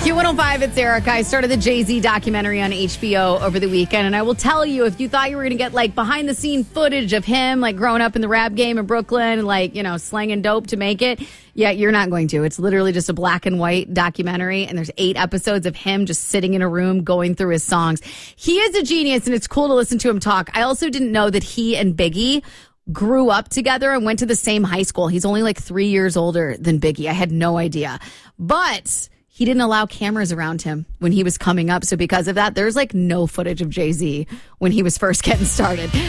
Q105, it's Erica. I started the Jay-Z documentary on HBO over the weekend, and I will tell you, if you thought you were going to get, like, behind-the-scene footage of him, like, growing up in the rap game in Brooklyn and, like, you know, slanging dope to make it, yeah, you're not going to. It's literally just a black and white documentary, and there's 8 episodes of him just sitting in a room going through his songs. He is a genius, and it's cool to listen to him talk. I also didn't know that he and Biggie grew up together and went to the same high school. He's only like 3 years older than Biggie. I had no idea. But he didn't allow cameras around him when he was coming up. So because of that, there's like no footage of Jay-Z when he was first getting started.